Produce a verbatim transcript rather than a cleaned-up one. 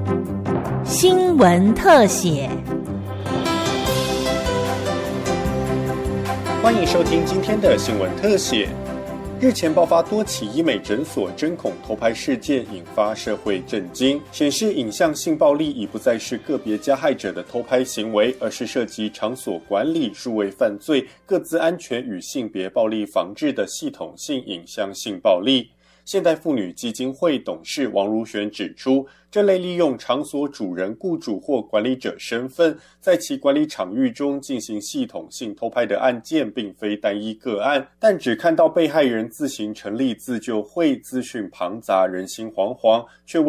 新闻特写。 欢迎收听今天的新闻特写。日前爆发多起医美诊所针孔偷拍事件，引发社会震惊，显示影像性暴力已不再是个别加害者的偷拍行为，而是涉及场所管理、数位犯罪、个资安全与性别暴力防治的系统性影像性暴力。现代妇女基金会董事王如璇指出，这类利用场所主人、雇主或管理者身份，在其管理场域中进行系统性偷拍的案件，并非单一个案，但只看到被害人自行成立自救会，资讯庞杂，人心惶惶，却